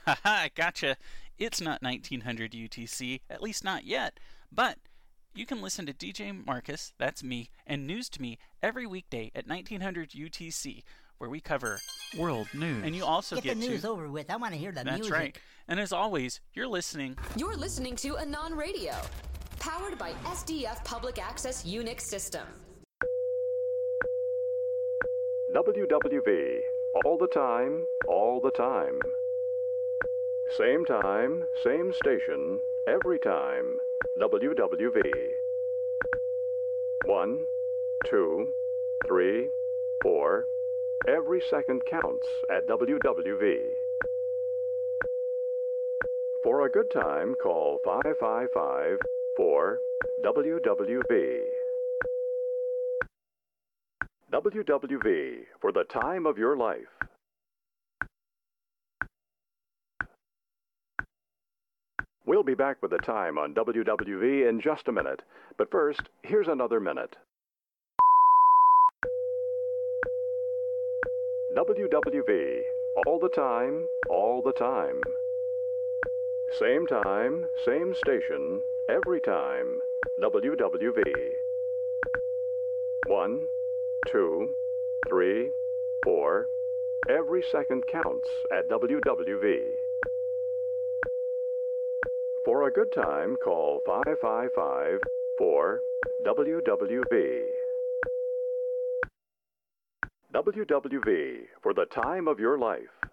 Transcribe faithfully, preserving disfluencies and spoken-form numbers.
Haha, gotcha. It's not nineteen hundred U T C, at least not yet. But you can listen to D J Marcus, that's me, and News to Me every weekday at nineteen hundred U T C, where we cover world news. And you also get, get the news to... over with. I want to hear the That's music. right. And as always, you're listening... You're listening to Anon Radio, powered by S D F Public Access Unix System. W W V. All the time, all the time. Same time, same station, every time. W W V. One, two, three, four. Every second counts at W W V. For a good time, call five five five four W W V. W W V, for the time of your life. We'll be back with the time on W W V in just a minute. But first, here's another minute. W W V, all the time, all the time. Same time, same station, every time. W W V. One, two, three, four. Every second counts at W W V. For a good time, call five five five four W W V. W W V, for the time of your life.